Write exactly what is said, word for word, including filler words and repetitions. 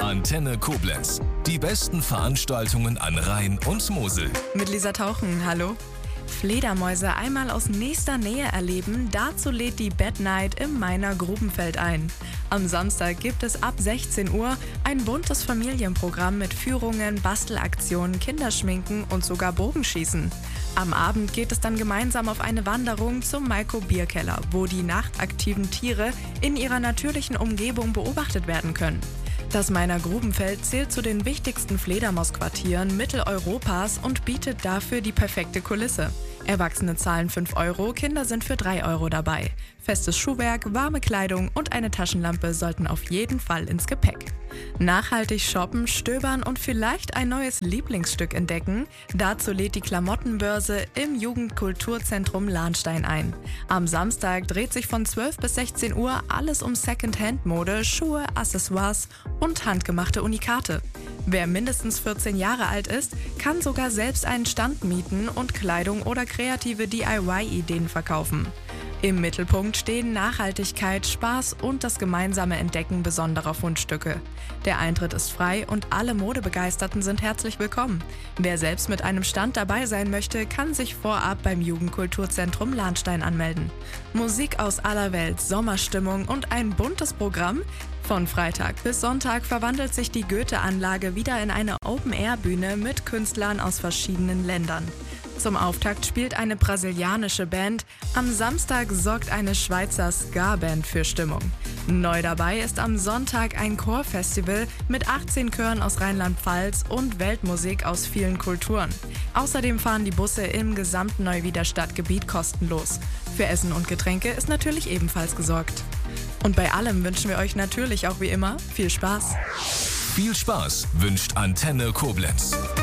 Antenne Koblenz. Die besten Veranstaltungen an Rhein und Mosel. Mit Lisa Tauchen, hallo. Fledermäuse einmal aus nächster Nähe erleben, dazu lädt die Bad Night im Mainer Grubenfeld ein. Am Samstag gibt es ab sechzehn Uhr ein buntes Familienprogramm mit Führungen, Bastelaktionen, Kinderschminken und sogar Bogenschießen. Am Abend geht es dann gemeinsam auf eine Wanderung zum Maiko Bierkeller, wo die nachtaktiven Tiere in ihrer natürlichen Umgebung beobachtet werden können. Das Mainer Grubenfeld zählt zu den wichtigsten Fledermausquartieren Mitteleuropas und bietet dafür die perfekte Kulisse. Erwachsene zahlen fünf Euro, Kinder sind für drei Euro dabei. Festes Schuhwerk, warme Kleidung und eine Taschenlampe sollten auf jeden Fall ins Gepäck. Nachhaltig shoppen, stöbern und vielleicht ein neues Lieblingsstück entdecken? Dazu lädt die Klamottenbörse im Jugendkulturzentrum Lahnstein ein. Am Samstag dreht sich von zwölf bis sechzehn Uhr alles um Second-Hand-Mode, Schuhe, Accessoires und handgemachte Unikate. Wer mindestens vierzehn Jahre alt ist, kann sogar selbst einen Stand mieten und Kleidung oder kreative D I Y-Ideen verkaufen. Im Mittelpunkt stehen Nachhaltigkeit, Spaß und das gemeinsame Entdecken besonderer Fundstücke. Der Eintritt ist frei und alle Modebegeisterten sind herzlich willkommen. Wer selbst mit einem Stand dabei sein möchte, kann sich vorab beim Jugendkulturzentrum Lahnstein anmelden. Musik aus aller Welt, Sommerstimmung und ein buntes Programm? Von Freitag bis Sonntag verwandelt sich die Goethe-Anlage wieder in eine Open-Air-Bühne mit Künstlern aus verschiedenen Ländern. Zum Auftakt spielt eine brasilianische Band, am Samstag sorgt eine Schweizer Ska-Band für Stimmung. Neu dabei ist am Sonntag ein Chorfestival mit achtzehn Chören aus Rheinland-Pfalz und Weltmusik aus vielen Kulturen. Außerdem fahren die Busse im gesamten Neuwieder Stadtgebiet kostenlos. Für Essen und Getränke ist natürlich ebenfalls gesorgt. Und bei allem wünschen wir euch natürlich auch wie immer viel Spaß. Viel Spaß wünscht Antenne Koblenz.